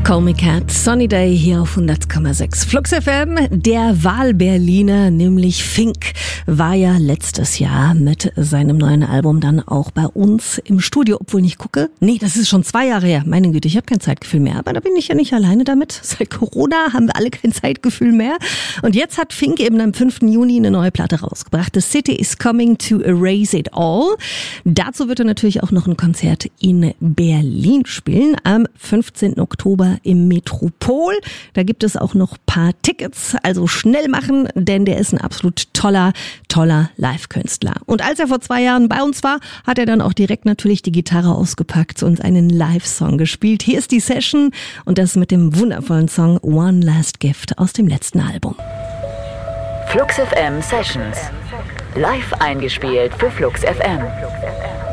Call Me Cat, Sunny Day hier auf 100,6 Flux FM. Der Wahlberliner, nämlich Fink, war ja letztes Jahr mit seinem neuen Album dann auch bei uns im Studio, obwohl ich gucke. Nee, das ist schon 2 Jahre her. Meine Güte, ich habe kein Zeitgefühl mehr. Aber da bin ich ja nicht alleine damit. Seit Corona haben wir alle kein Zeitgefühl mehr. Und jetzt hat Fink eben am 5. Juni eine neue Platte rausgebracht. The City is Coming to Erase It All. Dazu wird er natürlich auch noch ein Konzert in Berlin spielen. Am 15. Oktober im Metropol. Da gibt es auch noch ein paar Tickets, also schnell machen, denn der ist ein absolut toller Live-Künstler. Und als er vor 2 Jahren bei uns war, hat er dann auch direkt natürlich die Gitarre ausgepackt und einen Live-Song gespielt. Hier ist die Session und das mit dem wundervollen Song One Last Gift aus dem letzten Album. Flux FM Sessions. Live eingespielt für Flux FM.